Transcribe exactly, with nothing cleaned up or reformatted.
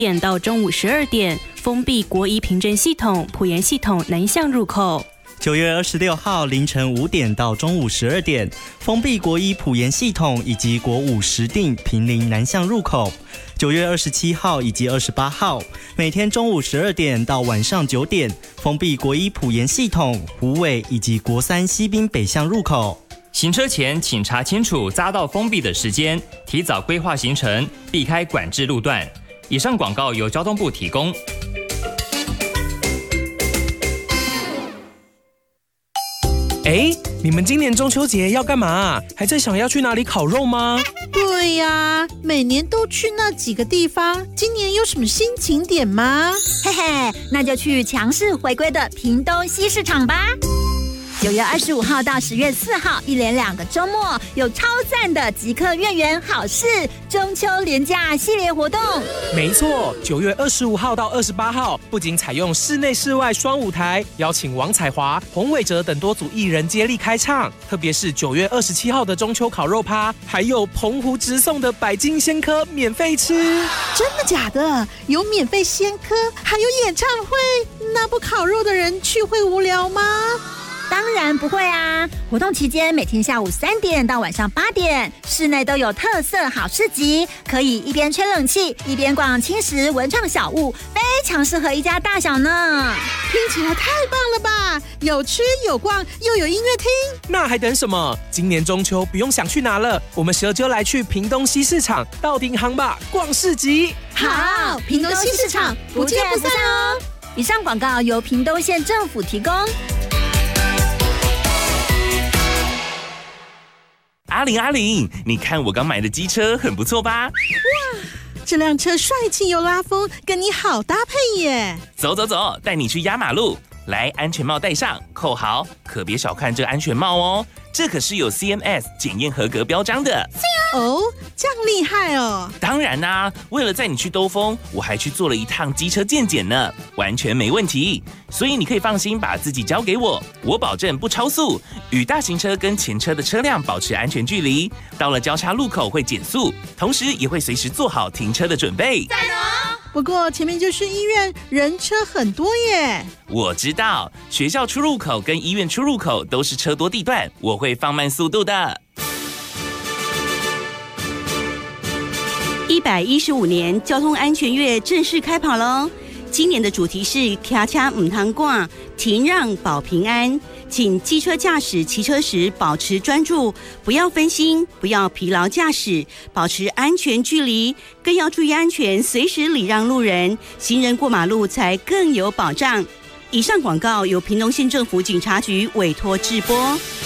点到中午十二点，封闭国一凭证系统、埔盐系统南向入口。 九月二十六号凌晨五点到中午十二点，封闭国一埔盐系统以及国五石碇、坪林南向入口。九月二十七号以及二十八号，每天中午十二点到晚上九点，封闭国一埔盐系统、虎尾以及国三西滨北向入口。 行车前请查清楚匝道封闭的时间，提早规划行程，避开管制路段。以上广告由交通部提供。 哎，你们今年中秋节要干嘛？还在想要去哪里烤肉吗？ 对呀，每年都去那几个地方，今年有什么新景点吗？ 嘿嘿，那就去强势回归的屏东西市场吧。九月二十五号到十月四号，一连两个周末有超赞的即刻月圆好事中秋连假系列活动。 没错，九月二十五号到二十八号，不仅采用室内室外双舞台，邀请王彩华、洪伟哲等多组艺人接力开唱。特别是九月二十七号的中秋烤肉趴，还有澎湖直送的百金鲜科免费吃。 真的假的？有免费鲜科，还有演唱会，那不烤肉的人去会无聊吗？ 当然不会啊！活动期间每天下午三点到晚上八点，室内都有特色好市集，可以一边吹冷气一边逛轻食文创小物，非常适合一家大小呢。 听起来太棒了吧！有吃有逛又有音乐厅， 那还等什么？今年中秋不用想去哪了，我们蛇就来去屏东西市场到顶行吧，逛市集。 好，屏东西市场不见不散哦！以上广告由屏东县政府提供。 阿玲阿玲，你看我刚买的机车很不错吧？ 哇，这辆车帅气又拉风，跟你好搭配耶！ 走走走，带你去压马路。来，安全帽戴上，扣好，可别小看这安全帽哦，这可是有 C M S 检验合格标章的。 哦，这样厉害哦！ 当然啦、啊，为了载你去兜风，我还去做了一趟机车健检呢，完全没问题。所以你可以放心把自己交给我，我保证不超速，与大型车跟前车的车辆保持安全距离。到了交叉路口会减速，同时也会随时做好停车的准备。 加油！ 不过前面就是医院，人车很多耶。 我知道，学校出入口跟医院出入口都是车多地段，我会放慢速度的。 一百一十五年交通安全月正式开跑喽！今年的主题是骑车唔通赶，停让保平安。请机车驾驶骑车时保持专注，不要分心，不要疲劳驾驶，保持安全距离，更要注意安全，随时礼让路人，行人过马路才更有保障。以上广告由屏东县政府警察局委托制播。